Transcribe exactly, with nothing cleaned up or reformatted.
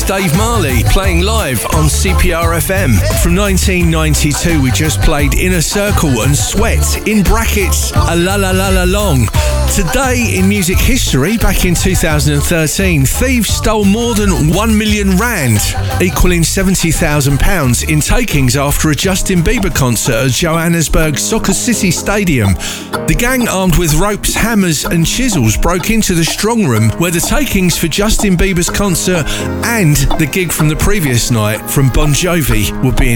Dave Marley, playing live on C P R F M. From nineteen ninety-two, we just played Inner Circle and Sweat, in brackets, a la la la la long. Today in music history, back in two thousand thirteen, thieves stole more than one million rand, equaling seventy thousand pounds in takings after a Justin Bieber concert at Johannesburg Soccer City Stadium. The gang, armed with ropes, hammers and chisels, broke into the strong room where the takings for Justin Bieber's concert and the gig from the previous night from Bon Jovi were being